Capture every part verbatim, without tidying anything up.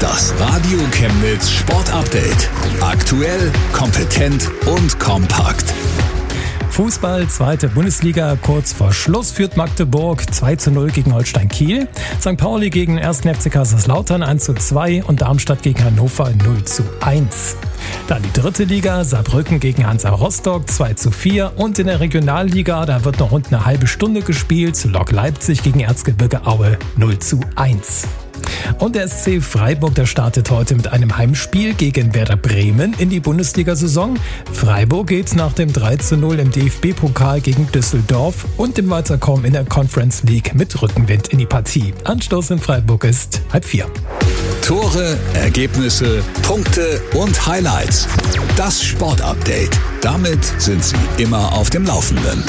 Das Radio Chemnitz Sport Update. Aktuell, kompetent und kompakt. Fußball, zweite Bundesliga, kurz vor Schluss führt Magdeburg zwei zu null gegen Holstein Kiel. Sankt Pauli gegen ersten F C Kaiserslautern eins zu zwei und Darmstadt gegen Hannover null zu eins. Dann die dritte Liga, Saarbrücken gegen Hansa Rostock zwei zu vier und in der Regionalliga, da wird noch rund eine halbe Stunde gespielt, Lok Leipzig gegen Erzgebirge Aue null zu eins. Und der S C Freiburg, der startet heute mit einem Heimspiel gegen Werder Bremen in die Bundesliga-Saison. Freiburg geht nach dem drei zu null im D F B-Pokal gegen Düsseldorf und dem Weiterkommen in der Conference League mit Rückenwind in die Partie. Anstoß in Freiburg ist halb vier. Tore, Ergebnisse, Punkte und Highlights. Das Sportupdate. Damit sind Sie immer auf dem Laufenden.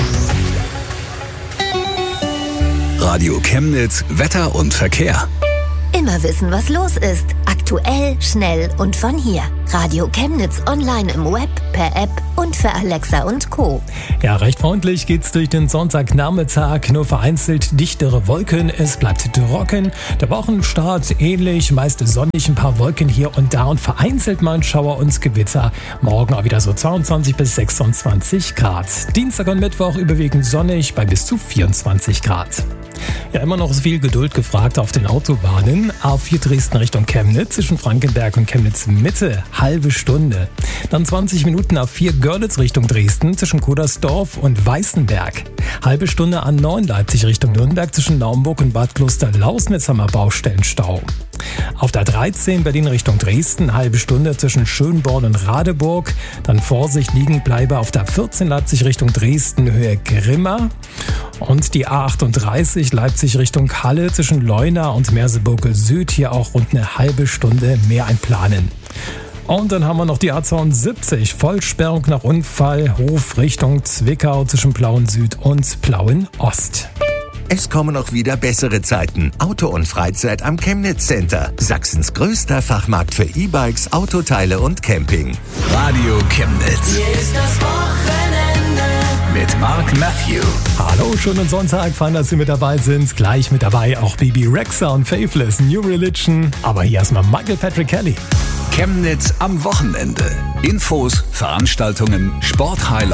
Radio Chemnitz, Wetter und Verkehr. Immer wissen, was los ist. Aktuell, schnell und von hier. Radio Chemnitz online im Web, per App und für Alexa und Co. Ja, recht freundlich geht's durch den Sonntagnachmittag. Nur vereinzelt dichtere Wolken. Es bleibt trocken. Der Wochenstart ähnlich, meist sonnig, ein paar Wolken hier und da und vereinzelt mal ein Schauer und Gewitter. Morgen auch wieder so zweiundzwanzig bis sechsundzwanzig Grad. Dienstag und Mittwoch überwiegend sonnig bei bis zu vierundzwanzig Grad. Ja, immer noch viel Geduld gefragt auf den Autobahnen. A vier Dresden Richtung Chemnitz zwischen Frankenberg und Chemnitz Mitte, halbe Stunde. Dann zwanzig Minuten A vier Görlitz Richtung Dresden zwischen Kudersdorf und Weißenberg. Halbe Stunde A neun Leipzig Richtung Nürnberg zwischen Naumburg und Bad Kloster-Lausnitz haben wir Baustellenstau. Auf der dreizehn Berlin Richtung Dresden, halbe Stunde zwischen Schönborn und Radeburg. Dann Vorsicht liegen bleibe auf der vierzehn Leipzig Richtung Dresden, Höhe Grimma. Und die A achtunddreißig Leipzig Richtung Halle zwischen Leuna und Merseburg Süd, hier auch rund eine halbe Stunde mehr einplanen. Und dann haben wir noch die A zweiundsiebzig, Vollsperrung nach Unfall, Hof Richtung Zwickau zwischen Plauen Süd und Plauen Ost. Es kommen auch wieder bessere Zeiten. Auto und Freizeit am Chemnitz Center. Sachsens größter Fachmarkt für E-Bikes, Autoteile und Camping. Radio Chemnitz. Hier ist das Wochenende. Mit Mark Matthew. Hallo, schönen Sonntag, fein, dass Sie mit dabei sind. Gleich mit dabei auch Bibi Rexha und Faithless, New Religion. Aber hier erstmal Michael Patrick Kelly. Chemnitz am Wochenende. Infos, Veranstaltungen, Sporthighlights.